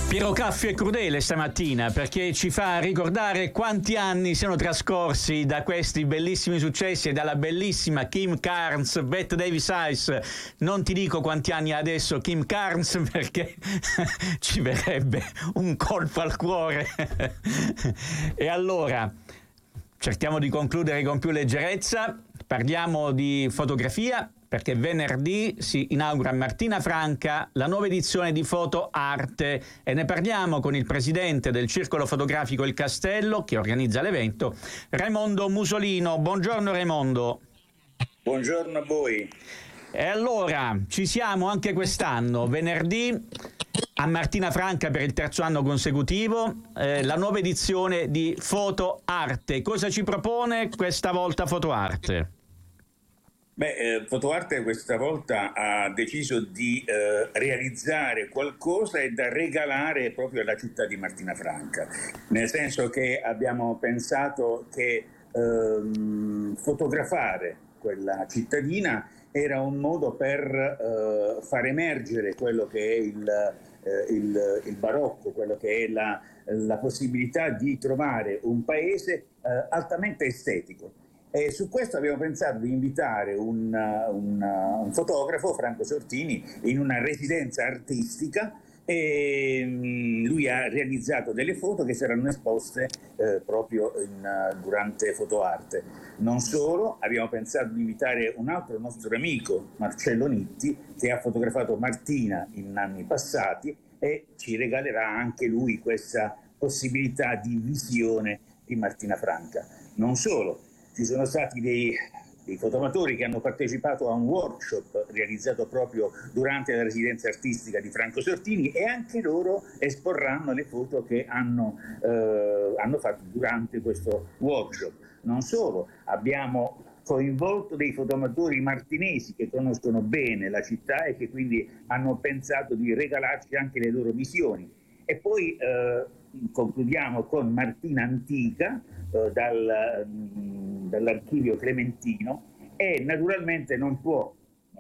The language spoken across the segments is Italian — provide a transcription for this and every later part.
Piero Caffio è crudele stamattina perché ci fa ricordare quanti anni siano trascorsi da questi bellissimi successi e dalla bellissima Kim Carnes, Bette Davis Eyes. Non ti dico quanti anni ha adesso Kim Carnes perché ci verrebbe un colpo al cuore. E allora cerchiamo di concludere con più leggerezza, parliamo di fotografia, perché venerdì si inaugura a Martina Franca la nuova edizione di Foto Arte e ne parliamo con il presidente del Circolo Fotografico Il Castello, che organizza l'evento, Raimondo Musolino. Buongiorno Raimondo. Buongiorno a voi. E allora, ci siamo anche quest'anno, venerdì a Martina Franca per il terzo anno consecutivo, la nuova edizione di Foto Arte. Cosa ci propone questa volta Foto Arte? Fotoarte questa volta ha deciso di realizzare qualcosa e da regalare proprio alla città di Martina Franca, nel senso che abbiamo pensato che fotografare quella cittadina era un modo per far emergere quello che è il barocco, quello che è la possibilità di trovare un paese altamente estetico. E su questo abbiamo pensato di invitare un fotografo, Franco Sortini, in una residenza artistica e lui ha realizzato delle foto che saranno esposte proprio durante Fotoarte. Non solo, abbiamo pensato di invitare un altro nostro amico, Marcello Nitti, che ha fotografato Martina in anni passati e ci regalerà anche lui questa possibilità di visione di Martina Franca. Non solo. Ci sono stati dei fotomatori che hanno partecipato a un workshop realizzato proprio durante la residenza artistica di Franco Sortini e anche loro esporranno le foto che hanno fatto durante questo workshop. Non solo, abbiamo coinvolto dei fotomatori martinesi che conoscono bene la città e che quindi hanno pensato di regalarci anche le loro visioni. E poi concludiamo con Martina Antica, dall'archivio clementino, e naturalmente non può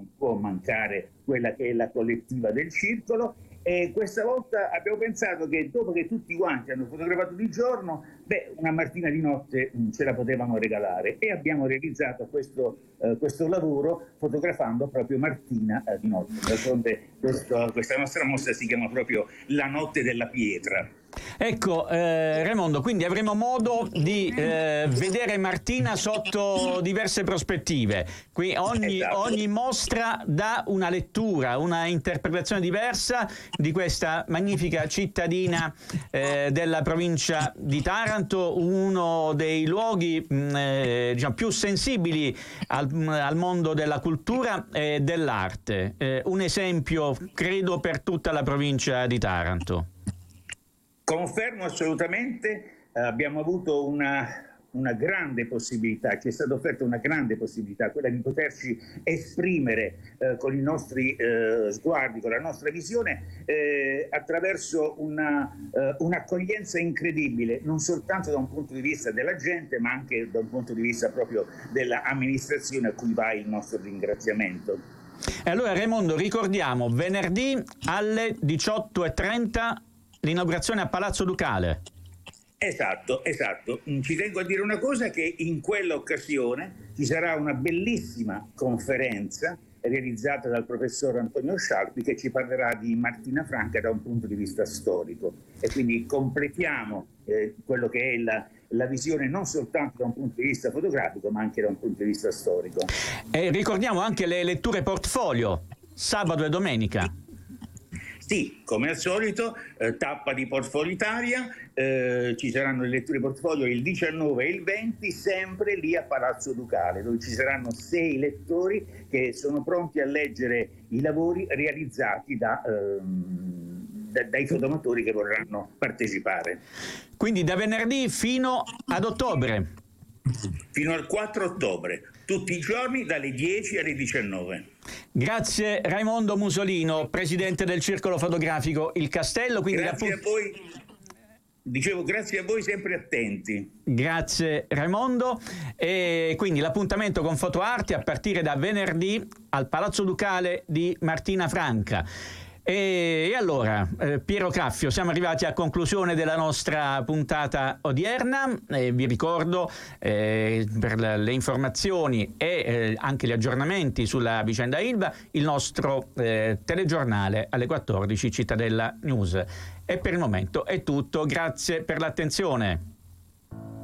mancare quella che è la collettiva del circolo. E questa volta abbiamo pensato che dopo che tutti quanti hanno fotografato di giorno, una Martina di notte ce la potevano regalare, e abbiamo realizzato questo lavoro fotografando proprio Martina di notte. D'altronde questa nostra mostra si chiama proprio La notte della pietra. Ecco, Raimondo, quindi avremo modo di vedere Martina sotto diverse prospettive. Qui ogni mostra dà una lettura, una interpretazione diversa di questa magnifica cittadina della provincia di Taranto, uno dei luoghi diciamo, più sensibili al mondo della cultura e dell'arte. Un esempio, credo, per tutta la provincia di Taranto. Confermo assolutamente, abbiamo avuto una grande possibilità, ci è stata offerta una grande possibilità, quella di poterci esprimere con i nostri sguardi, con la nostra visione, attraverso un'accoglienza incredibile, non soltanto da un punto di vista della gente, ma anche da un punto di vista proprio dell'amministrazione, a cui va il nostro ringraziamento. E allora Raimondo, ricordiamo, venerdì alle 18:30 l'inaugurazione a Palazzo Ducale. Esatto. Ci tengo a dire una cosa, che in quell'occasione ci sarà una bellissima conferenza realizzata dal professor Antonio Sciarpi, che ci parlerà di Martina Franca da un punto di vista storico, e quindi completiamo quello che è la visione non soltanto da un punto di vista fotografico ma anche da un punto di vista storico. E ricordiamo anche le letture portfolio sabato e domenica. Sì, come al solito, tappa di Portfolio Italia, ci saranno le letture portfolio il 19 e il 20, sempre lì a Palazzo Ducale, dove ci saranno 6 lettori che sono pronti a leggere i lavori realizzati dai fotomatori che vorranno partecipare. Quindi da venerdì fino ad ottobre? Fino al 4 ottobre, tutti i giorni dalle 10 alle 19. Grazie Raimondo Musolino, presidente del Circolo Fotografico Il Castello. Quindi grazie a voi. Dicevo, grazie a voi, sempre attenti. Grazie Raimondo. E quindi l'appuntamento con Fotoarte a partire da venerdì al Palazzo Ducale di Martina Franca. E allora, Piero Caffio, siamo arrivati a conclusione della nostra puntata odierna. Vi ricordo per le informazioni e anche gli aggiornamenti sulla vicenda Ilva, il nostro telegiornale alle 14, Cittadella News. E per il momento è tutto, grazie per l'attenzione.